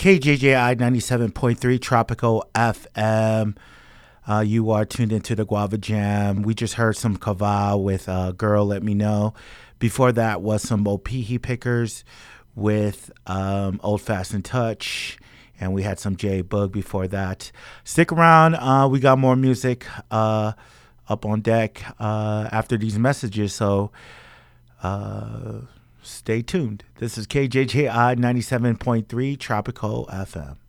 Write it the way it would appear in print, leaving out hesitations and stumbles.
KJJI 97.3 Tropical FM. You are tuned into the Guava Jam. We just heard some Kava with Girl Let Me Know. Before that was some Opihi Pickers with Old Fashioned Touch. And we had some J Bug before that. Stick around. We got more music up on deck after these messages. So stay tuned. This is KJJI 97.3 Tropical FM.